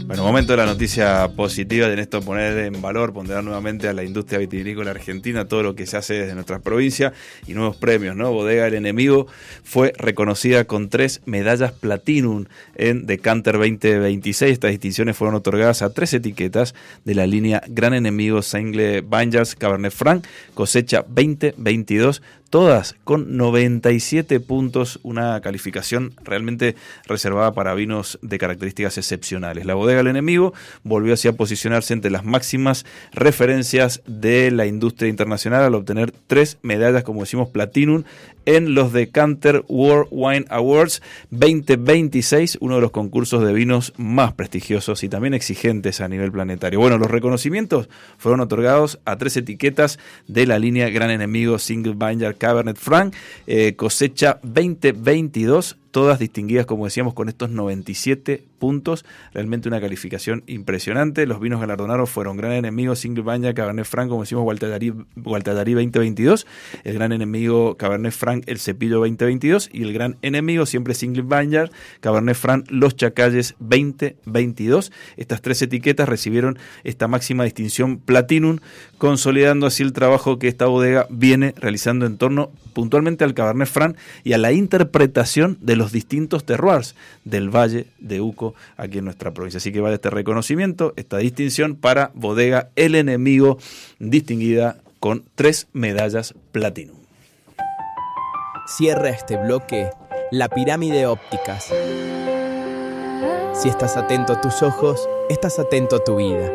Bueno, momento de la noticia positiva, de esto poner en valor, ponderar nuevamente a la industria vitivinícola argentina, todo lo que se hace desde nuestra provincia y nuevos premios, ¿no? Bodega El Enemigo fue reconocida con 3 medallas Platinum en Decanter 2026. Estas distinciones fueron otorgadas a 3 etiquetas de la línea Gran Enemigo Single Vineyards Cabernet Franc, cosecha 2022, todas con 97 puntos, una calificación realmente reservada para vinos de características excepcionales. La Bodega El Enemigo volvió así a posicionarse entre las máximas referencias de la industria internacional al obtener 3 medallas, como decimos, Platinum en los Decanter World Wine Awards 2026, uno de los concursos de vinos más prestigiosos y también exigentes a nivel planetario. Bueno, los reconocimientos fueron otorgados a 3 etiquetas de la línea Gran Enemigo Single Vineyard Cabernet Franc, cosecha 2022, todas distinguidas, como decíamos, con estos 97 puntos, realmente una calificación impresionante. Los vinos galardonados fueron Gran Enemigo Single Vineyard Cabernet Franc, como decimos, Gualtallarí 2022, el Gran Enemigo Cabernet Franc El Cepillo 2022 y el Gran Enemigo siempre Single Vineyard Cabernet Franc Los Chacalles 2022. Estas 3 etiquetas recibieron esta máxima distinción Platinum, consolidando así el trabajo que esta bodega viene realizando en torno puntualmente al Cabernet Franc y a la interpretación de los distintos terroirs del Valle de Uco aquí en nuestra provincia. Así que vale este reconocimiento, esta distinción para Bodega El Enemigo, distinguida con 3 medallas Platinum. Cierra este bloque la pirámide ópticas. Si estás atento a tus ojos, estás atento a tu vida.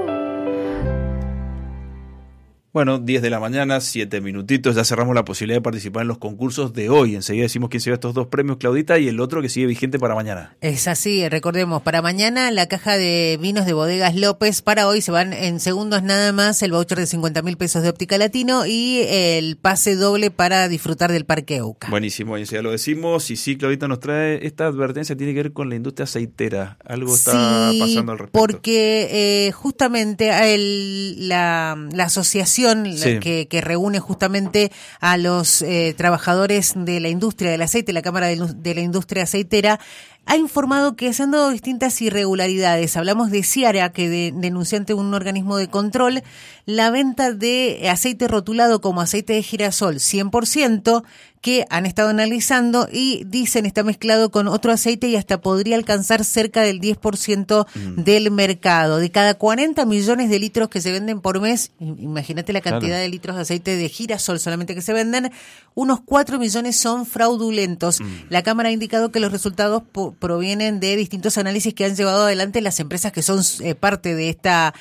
Bueno, 10 de la mañana, 7 minutitos, ya cerramos la posibilidad de participar en los concursos de hoy. Enseguida decimos quién se lleva estos 2 premios, Claudita, y el otro que sigue vigente para mañana. Es así, recordemos, para mañana la caja de vinos de Bodegas López, para hoy se van en segundos nada más el voucher de 50.000 pesos de Óptica Latino y el pase doble para disfrutar del Parque Euca. Buenísimo, ya lo decimos, y sí, Claudita nos trae esta advertencia, tiene que ver con la industria aceitera, algo está pasando al respecto. Porque justamente la asociación que reúne justamente a los trabajadores de la industria del aceite, la Cámara de la Industria Aceitera, ha informado que se han dado distintas irregularidades. Hablamos de Ciara, que denunció ante un organismo de control la venta de aceite rotulado como aceite de girasol 100%, que han estado analizando y dicen está mezclado con otro aceite y hasta podría alcanzar cerca del 10% del mercado. De cada 40 millones de litros que se venden por mes, imagínate la cantidad de litros de aceite de girasol solamente que se venden, unos 4 millones son fraudulentos. La Cámara ha indicado que los resultados provienen de distintos análisis que han llevado adelante las empresas que son parte de esta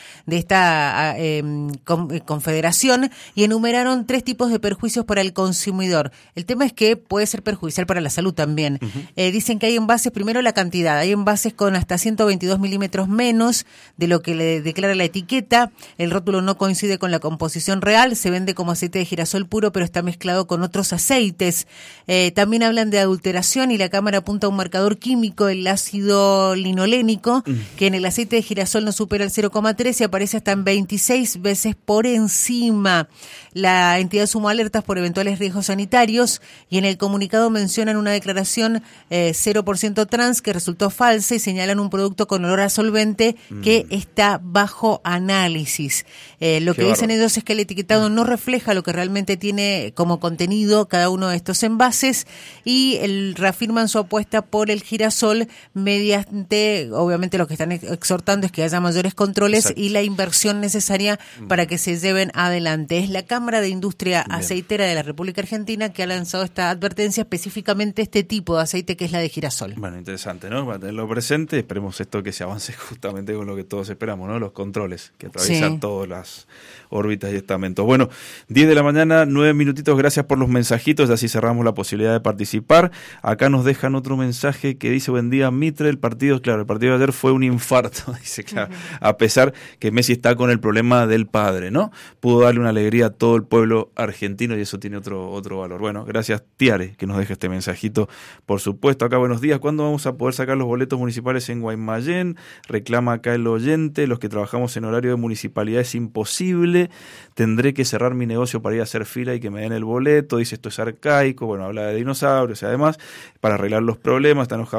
confederación y enumeraron 3 tipos de perjuicios para el consumidor. El tema es que puede ser perjudicial para la salud también. Dicen que hay envases, primero la cantidad, hay envases con hasta 122 milímetros menos de lo que le declara la etiqueta, el rótulo no coincide con la composición real, se vende como aceite de girasol puro pero está mezclado con otros aceites. También hablan de adulteración y la Cámara apunta a un marcador químico, el ácido linolénico, que en el aceite de girasol no supera el 0,3 y aparece hasta en 26 veces por encima. La entidad sumó alertas por eventuales riesgos sanitarios y en el comunicado mencionan una declaración 0% trans que resultó falsa y señalan un producto con olor a solvente que está bajo análisis. Lo que dicen ellos es que el etiquetado no refleja lo que realmente tiene como contenido cada uno de estos envases y reafirman su apuesta por el girasol mediante, obviamente lo que están exhortando es que haya mayores controles. Exacto. Y la inversión necesaria para que se lleven adelante. Es la Cámara de Industria Aceitera de la República Argentina que ha lanzado esta advertencia, específicamente este tipo de aceite que es la de girasol. Bueno, interesante, ¿no? Para tenerlo presente, esperemos esto que se avance justamente con lo que todos esperamos, ¿no? Los controles que atraviesan todas las órbitas y estamentos. Bueno, 10 de la mañana, 9 minutitos, gracias por los mensajitos, así cerramos la posibilidad de participar. Acá nos dejan otro mensaje que dice, buen día Mitre, el partido de ayer fue un infarto, dice, claro, a pesar que Messi está con el problema del padre, ¿no? Pudo darle una alegría a todo el pueblo argentino y eso tiene otro valor. Bueno, gracias Tiare que nos deja este mensajito, por supuesto. Acá buenos días, ¿cuándo vamos a poder sacar los boletos municipales en Guaymallén? Reclama acá el oyente, los que trabajamos en horario de municipalidad es imposible, tendré que cerrar mi negocio para ir a hacer fila y que me den el boleto, dice esto es arcaico, bueno, habla de dinosaurios y además, para arreglar los problemas, está enojado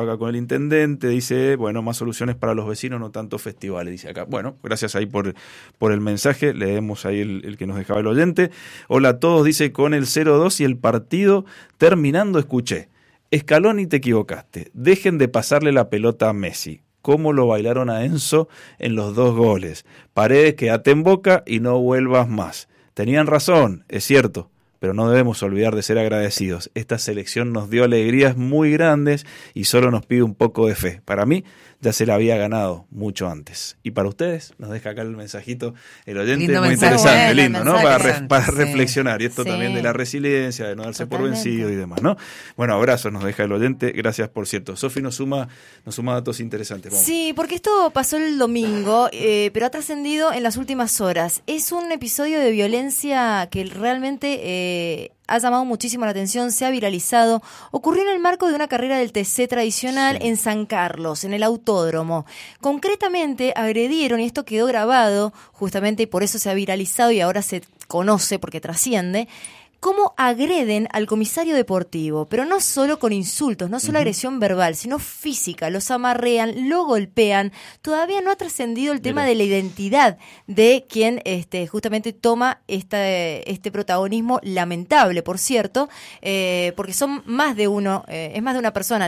acá con el intendente, dice, bueno, más soluciones para los vecinos, no tanto festivales, dice acá. Bueno, gracias ahí por el mensaje, leemos ahí el que nos dejaba el oyente. Hola a todos, dice, con el 0-2 y el partido terminando escuché. Scaloni, te equivocaste, dejen de pasarle la pelota a Messi. ¿Cómo lo bailaron a Enzo en los 2 goles? Paredes, quédate en Boca y no vuelvas más. Tenían razón, es cierto, pero no debemos olvidar de ser agradecidos. Esta selección nos dio alegrías muy grandes y solo nos pide un poco de fe. Para mí, ya se la había ganado mucho antes. Y para ustedes, nos deja acá el mensajito el oyente, lindo muy mensaje. interesante, Bueno, lindo, ¿no? Para sí. reflexionar. Y esto Sí. también de la resiliencia, de no darse Totalmente. por vencido y demás, ¿no? Bueno, abrazos nos deja el oyente. Gracias, por cierto. Sofi nos suma datos interesantes. Vamos. Sí, porque esto pasó el domingo, pero ha trascendido en las últimas horas. Es un episodio de violencia que realmente ha llamado muchísimo la atención, se ha viralizado. Ocurrió en el marco de una carrera del TC tradicional en San Carlos, en el autódromo. Concretamente agredieron, y esto quedó grabado justamente y por eso se ha viralizado y ahora se conoce porque trasciende, cómo agreden al comisario deportivo, pero no solo con insultos, no solo agresión verbal, sino física, los amarrean, lo golpean. Todavía no ha trascendido el tema de la identidad de quien justamente toma este protagonismo lamentable, por cierto, porque son más de uno, es más de una persona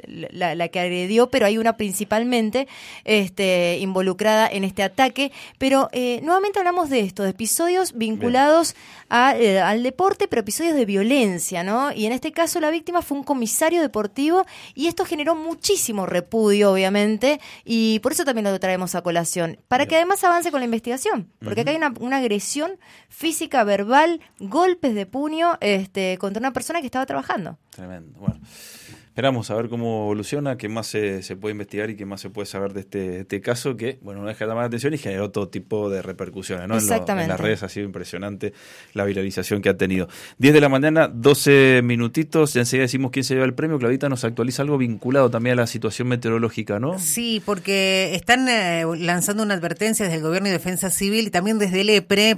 la que agredió, pero hay una principalmente involucrada en este ataque. Pero nuevamente hablamos de esto, de episodios vinculados al deporte, pero episodios de violencia, ¿no? Y en este caso la víctima fue un comisario deportivo y esto generó muchísimo repudio, obviamente, y por eso también lo traemos a colación, para que además avance con la investigación, porque acá hay una agresión física, verbal, golpes de puño contra una persona que estaba trabajando. Tremendo. Bueno, esperamos a ver cómo evoluciona, qué más se puede investigar y qué más se puede saber de este caso que, bueno, no deja de llamar la atención y generó todo tipo de repercusiones, ¿no? Exactamente. En las redes ha sido impresionante la viralización que ha tenido. 10 de la mañana, 12 minutitos, ya enseguida decimos quién se lleva el premio. Claudita nos actualiza algo vinculado también a la situación meteorológica, ¿no? Sí, porque están lanzando una advertencia desde el Gobierno y Defensa Civil y también desde el EPRE,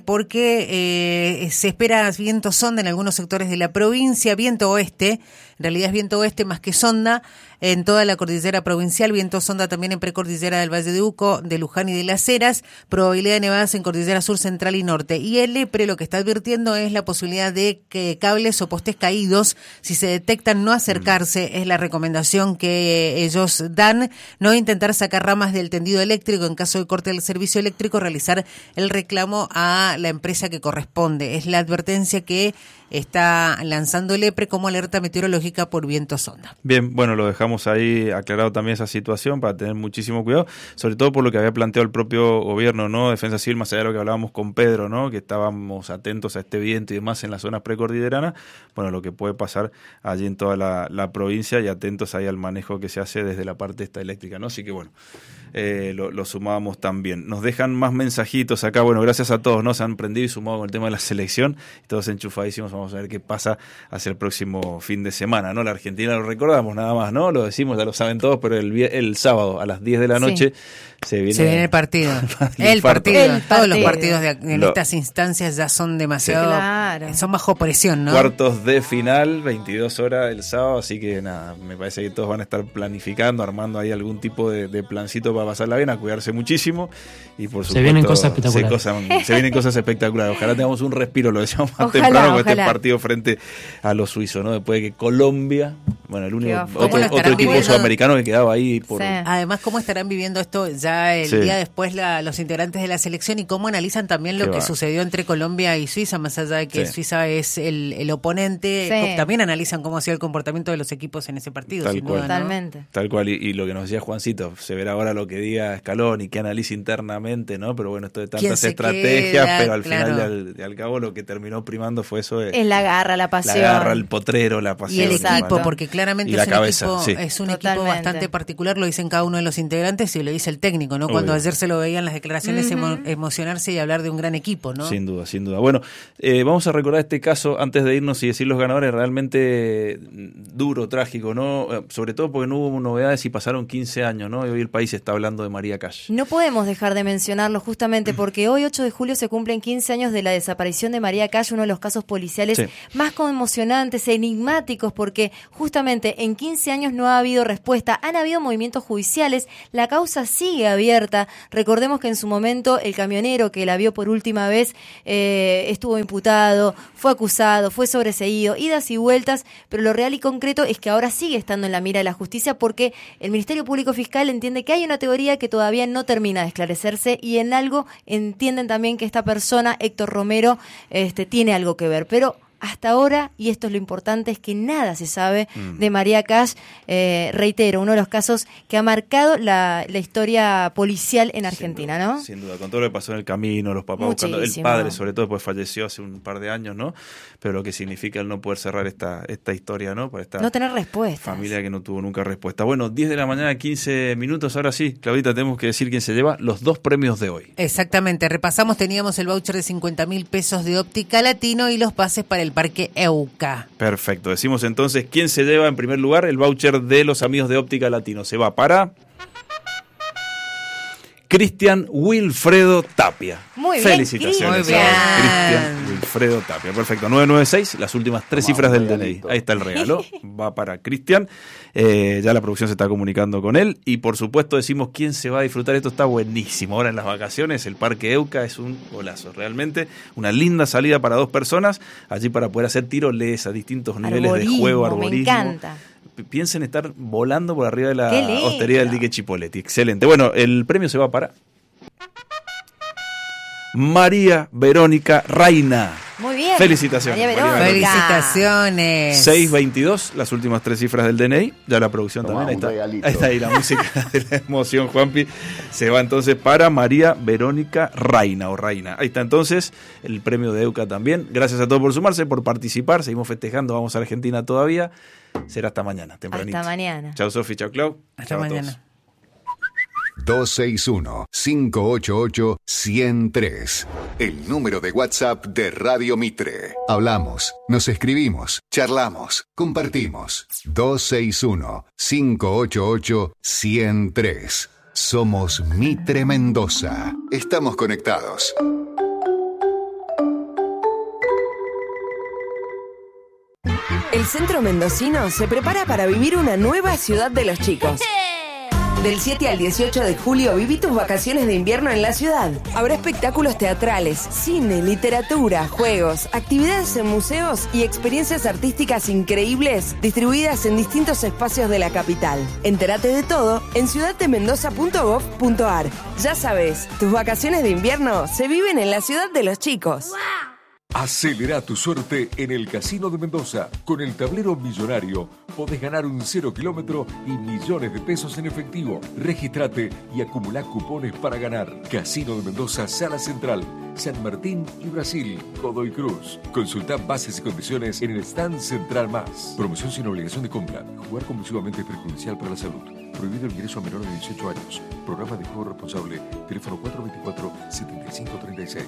porque se espera viento sonda en algunos sectores de la provincia, viento oeste, en realidad es viento oeste más que sonda, en toda la cordillera provincial, viento sonda también en precordillera del Valle de Uco, de Luján y de Las Heras, probabilidad de nevadas en cordillera sur, central y norte. Y el EPRE lo que está advirtiendo es la posibilidad de que cables o postes caídos, si se detectan, no acercarse, es la recomendación que ellos dan, no intentar sacar ramas del tendido eléctrico, en caso de corte del servicio eléctrico, realizar el reclamo a la empresa que corresponde. Es la advertencia que está lanzando el EPRE como alerta meteorológica por viento sonda. Bien, bueno, lo dejamos ahí aclarado también esa situación para tener muchísimo cuidado, sobre todo por lo que había planteado el propio gobierno, ¿no? Defensa Civil, más allá de lo que hablábamos con Pedro, ¿no? Que estábamos atentos a este viento y demás en las zonas precordilleranas, bueno, lo que puede pasar allí en toda la provincia y atentos ahí al manejo que se hace desde la parte esta eléctrica, ¿no? Así que bueno, lo sumábamos también. Nos dejan más mensajitos acá, bueno, gracias a todos, ¿no? Se han prendido y sumado con el tema de la selección, todos enchufadísimos. Vamos a ver qué pasa hacia el próximo fin de semana, ¿no? La Argentina lo recordamos nada más, ¿no? Lo decimos, ya lo saben todos, pero el sábado a las 10 de la noche se viene el partido. El Todos partido. los partidos en estas instancias ya son demasiado, Claro. son bajo presión, ¿no? Cuartos de final, 22 horas el sábado, así que nada, me parece que todos van a estar planificando, armando ahí algún tipo de plancito para pasarla bien, a cuidarse muchísimo y por supuesto Se vienen cosas espectaculares. se vienen cosas espectaculares. Ojalá tengamos un respiro, lo decíamos más Ojalá, temprano, con este ojalá. partido frente a los suizos, ¿no? Después de que Colombia, bueno, el único ¿Cómo lo otro estarán equipo viviendo? sudamericano que quedaba ahí por... Sí. Además, cómo estarán viviendo esto ya el Sí. día después los integrantes de la selección y cómo analizan también lo Qué que va. sucedió entre Colombia y Suiza, más allá de que Sí. Suiza es el oponente, Sí. también analizan cómo ha sido el comportamiento de los equipos en ese partido, Tal sin cual. duda, ¿no? Totalmente. Tal cual, y lo que nos decía Juancito, se verá ahora lo que diga Scaloni, que analice internamente, ¿no? Pero bueno, esto de ¿Quién tantas se estrategias, queda? pero al Claro. final y al cabo lo que terminó primando fue eso de Es la garra, la la pasión. garra, el potrero, la Y pasión. el Exacto. equipo, porque claramente Y la es un cabeza, equipo, sí. es un equipo Totalmente. bastante particular, lo dicen cada uno de los integrantes y lo dice el técnico, ¿no? Cuando Obvio. ayer se lo veían las declaraciones emocionarse y hablar de un gran equipo, ¿no? Sin duda, sin duda. Bueno, vamos a recordar este caso antes de irnos y decir los ganadores, realmente duro, trágico, ¿no? Sobre todo porque no hubo novedades y pasaron 15 años, ¿no? Y hoy el país está hablando hablando de María Cash. No podemos dejar de mencionarlo justamente porque hoy, 8 de julio, se cumplen 15 años de la desaparición de María Cash, uno de los casos policiales más conmocionantes e enigmáticos, porque justamente en 15 años no ha habido respuesta, han habido movimientos judiciales, la causa sigue abierta. Recordemos que en su momento el camionero que la vio por última vez estuvo imputado, fue acusado, fue sobreseído, idas y vueltas, pero lo real y concreto es que ahora sigue estando en la mira de la justicia porque el Ministerio Público Fiscal entiende que hay una teoría que todavía no termina de esclarecerse y en algo entienden también que esta persona, Héctor Romero, tiene algo que ver, pero hasta ahora, y esto es lo importante, es que nada se sabe de María Cash. Reitero, uno de los casos que ha marcado la historia policial en Argentina, ¿no? Sin duda, con todo lo que pasó en el camino, los papás buscando, el padre sobre todo, pues falleció hace un par de años, ¿no? Pero lo que significa el no poder cerrar esta historia, ¿no? Para esta no tener respuesta. Familia que no tuvo nunca respuesta. Bueno, 10 de la mañana, 15 minutos, ahora sí, Claudita, tenemos que decir quién se lleva los 2 premios de hoy. Exactamente, repasamos, teníamos el voucher de 50.000 pesos de Óptica Latino y los pases para el Parque Euca. Perfecto, decimos entonces quién se lleva en primer lugar el voucher de los amigos de Óptica Latino. Se va para Cristian Wilfredo Tapia. Muy bien, felicitaciones. Muy bien. Cristian Wilfredo Tapia. Perfecto. 996, las últimas 3 cifras del DNI. Ahí está el regalo. Va para Cristian. Ya la producción se está comunicando con él. Y por supuesto decimos quién se va a disfrutar. Esto está buenísimo. Ahora en las vacaciones, el Parque Euca es un golazo. Realmente una linda salida para 2 personas. Allí para poder hacer tirolesa, distintos niveles de juego, arborismo. Me encanta. Piensen estar volando por arriba de la hostería del dique Chipoleti. Excelente. Bueno, el premio se va para María Verónica Reina. Muy bien. Felicitaciones. María Verónica. Felicitaciones. 622, las últimas 3 cifras del DNI. Ya la producción también. Ahí está ahí la música de la emoción, Juanpi. Se va entonces para María Verónica Reina o Reina. Ahí está entonces el premio de Euca también. Gracias a todos por sumarse, por participar. Seguimos festejando. Vamos a Argentina todavía. Será hasta mañana, tempranito. Hasta mañana. Chao, Sofi. Chao, Clau. Hasta mañana. 261-588-103. El número de WhatsApp de Radio Mitre. Hablamos, nos escribimos, charlamos, compartimos. 261-588-103. Somos Mitre Mendoza. Estamos conectados. El centro mendocino se prepara para vivir una nueva ciudad de los chicos. Del 7 al 18 de julio viví tus vacaciones de invierno en la ciudad. Habrá espectáculos teatrales, cine, literatura, juegos, actividades en museos y experiencias artísticas increíbles distribuidas en distintos espacios de la capital. Entérate de todo en ciudaddemendoza.gov.ar. Ya sabes, tus vacaciones de invierno se viven en la ciudad de los chicos. Acelera tu suerte en el Casino de Mendoza. Con el tablero millonario podés ganar un 0 kilómetro y millones de pesos en efectivo. Regístrate y acumulá cupones para ganar. Casino de Mendoza, Sala Central, San Martín y Brasil, Godoy Cruz. Consultá bases y condiciones en el stand central más. Promoción sin obligación de compra. Jugar compulsivamente es perjudicial para la salud. Prohibido el ingreso a menores de 18 años. Programa de juego responsable. Teléfono 424-7536.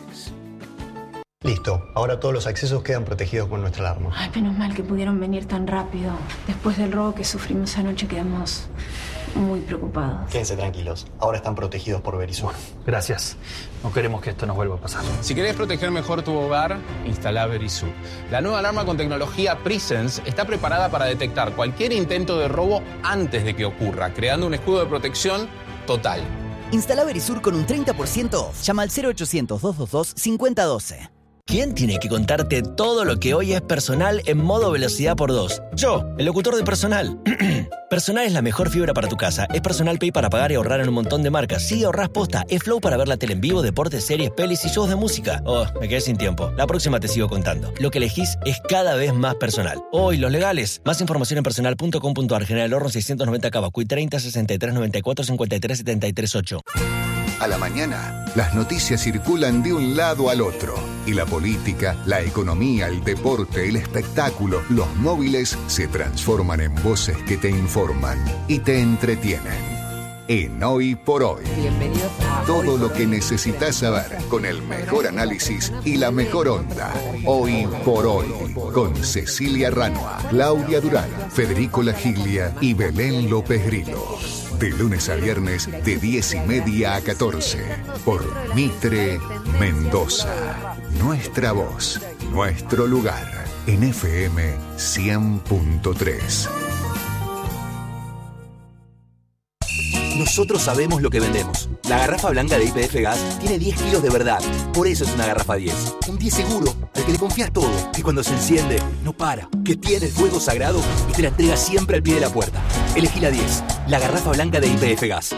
Listo, ahora todos los accesos quedan protegidos con nuestra alarma. Ay, menos mal que pudieron venir tan rápido. Después del robo que sufrimos anoche quedamos muy preocupados. Quédense tranquilos, ahora están protegidos por Verisur. Gracias. No queremos que esto nos vuelva a pasar. Si querés proteger mejor tu hogar, instalá Verisur. La nueva alarma con tecnología Presence está preparada para detectar cualquier intento de robo antes de que ocurra, creando un escudo de protección total. Instala Verisur con un 30% off. Llama al 0800-222-5012. ¿Quién tiene que contarte todo lo que hoy es Personal en modo velocidad por 2? Yo, el locutor de Personal. Personal es la mejor fibra para tu casa. Es Personal Pay para pagar y ahorrar en un montón de marcas. Sí, ahorrás posta. Es Flow para ver la tele en vivo, deportes, series, pelis y shows de música. Oh, me quedé sin tiempo. La próxima te sigo contando. Lo que elegís es cada vez más personal. Oh, y los legales. Más información en personal.com.ar. General Horno 690 Cavacuy 30 63 94 53 73 8. A la mañana, las noticias circulan de un lado al otro. Y la política, la economía, el deporte, el espectáculo, los móviles se transforman en voces que te informan y te entretienen. En Hoy por Hoy. Bienvenidos a Todo lo que necesitas saber con el mejor análisis y la mejor onda. Hoy por Hoy. Con Cecilia Ranua, Claudia Durán, Federico Lagiglia y Belén López Grillo. De lunes a viernes de 10:30 a 14. Por Mitre Mendoza. Nuestra voz, nuestro lugar. En FM 100.3. Nosotros sabemos lo que vendemos. La garrafa blanca de YPF Gas tiene 10 kilos de verdad. Por eso es una garrafa 10. Un 10 seguro, al que le confías todo. Que cuando se enciende, no para. Que tiene el fuego sagrado y te la entrega siempre al pie de la puerta. Elegí la 10. La garrafa blanca de YPF Gas.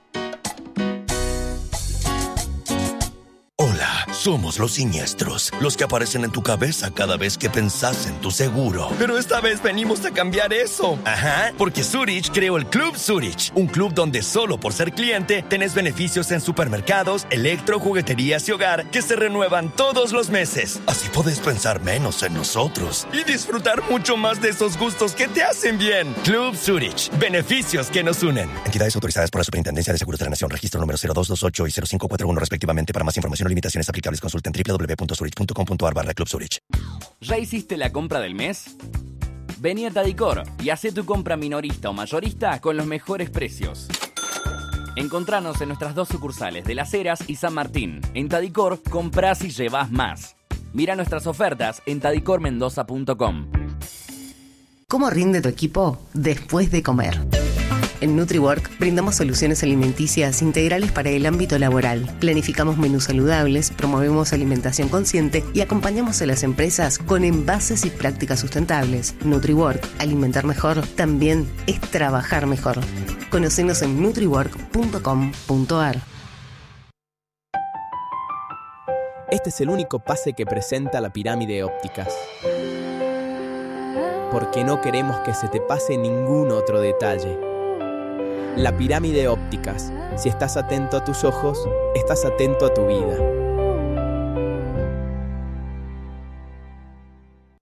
Hola, somos los siniestros, los que aparecen en tu cabeza cada vez que pensás en tu seguro. Pero esta vez venimos a cambiar eso. Ajá, porque Zurich creó el Club Zurich, un club donde solo por ser cliente tenés beneficios en supermercados, electro, jugueterías y hogar que se renuevan todos los meses. Así podés pensar menos en nosotros y disfrutar mucho más de esos gustos que te hacen bien. Club Zurich, beneficios que nos unen. Entidades autorizadas por la Superintendencia de Seguros de la Nación, registro número 0228 y 0541 respectivamente. Para más información o limitaciones aplicables, consulten www.zurich.com.ar/Club Zurich. ¿Ya hiciste la compra del mes? Vení a Tadicor y hacé tu compra minorista o mayorista con los mejores precios. Encontranos en nuestras 2 sucursales de Las Heras y San Martín. En Tadicor, comprás y llevás más. Mira nuestras ofertas en tadicormendoza.com. ¿Cómo rinde tu equipo después de comer? En NutriWork brindamos soluciones alimenticias integrales para el ámbito laboral. Planificamos menús saludables, promovemos alimentación consciente y acompañamos a las empresas con envases y prácticas sustentables. NutriWork, alimentar mejor, también es trabajar mejor. Conocenos en nutriwork.com.ar. Este es el único pase que presenta la pirámide ópticas. Porque no queremos que se te pase ningún otro detalle. La pirámide ópticas. Si estás atento a tus ojos, estás atento a tu vida.